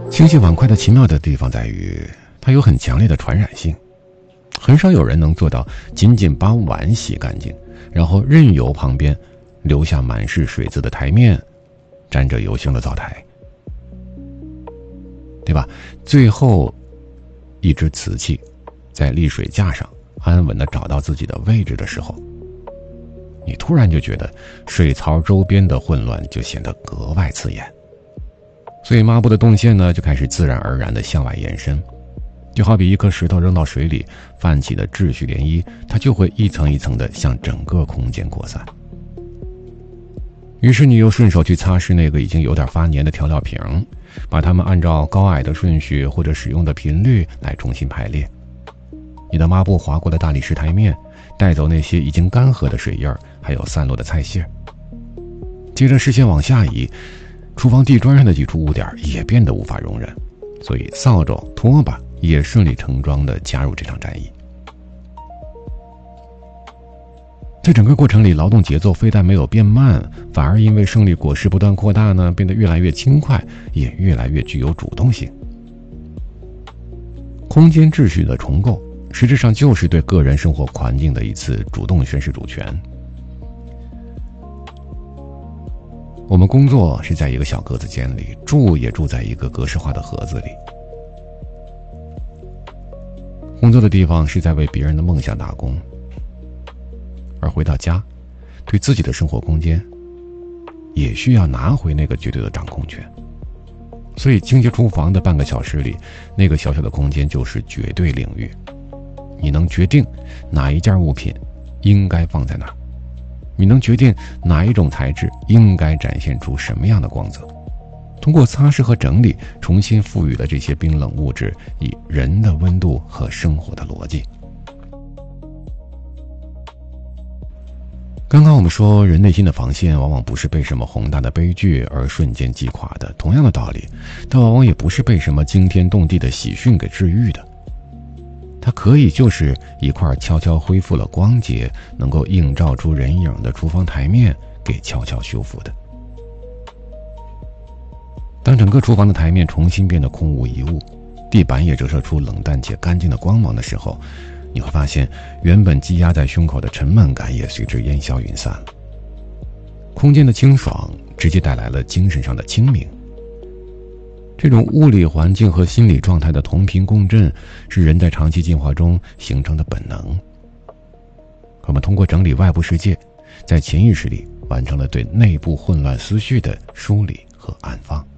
清洗碗筷的奇妙的地方在于，它有很强烈的传染性。很少有人能做到仅仅把碗洗干净，然后任由旁边留下满是水渍的台面，沾着油腥的灶台，对吧？最后一只瓷器在沥水架上安稳地找到自己的位置的时候，你突然就觉得水槽周边的混乱就显得格外刺眼。所以抹布的动线呢，就开始自然而然地向外延伸，就好比一颗石头扔到水里泛起的秩序涟漪，它就会一层一层地向整个空间扩散。于是你又顺手去擦拭那个已经有点发黏的调料瓶，把它们按照高矮的顺序或者使用的频率来重新排列。你的抹布划过的大理石台面，带走那些已经干涸的水印，还有散落的菜屑。接着视线往下移，厨房地砖上的几处污点也变得无法容忍，所以扫帚、拖把也顺理成章地加入这场战役。在整个过程里，劳动节奏非但没有变慢，反而因为胜利果实不断扩大呢，变得越来越轻快，也越来越具有主动性。空间秩序的重构，实质上就是对个人生活环境的一次主动宣示主权。我们工作是在一个小格子间里，住也住在一个格式化的盒子里。工作的地方是在为别人的梦想打工，而回到家，对自己的生活空间也需要拿回那个绝对的掌控权。所以清洁厨房的半个小时里，那个小小的空间就是绝对领域，你能决定哪一件物品应该放在哪儿，你能决定哪一种材质应该展现出什么样的光泽。通过擦拭和整理，重新赋予了这些冰冷物质以人的温度和生活的逻辑。刚刚我们说，人内心的防线往往不是被什么宏大的悲剧而瞬间击垮的，同样的道理，它往往也不是被什么惊天动地的喜讯给治愈的。它可以就是一块悄悄恢复了光洁，能够映照出人影的厨房台面给悄悄修复的。当整个厨房的台面重新变得空无一物，地板也折射出冷淡且干净的光芒的时候，你会发现原本积压在胸口的沉闷感也随之烟消云散了。空间的清爽直接带来了精神上的清明。这种物理环境和心理状态的同频共振，是人在长期进化中形成的本能。我们通过整理外部世界，在潜意识里完成了对内部混乱思绪的梳理和安放。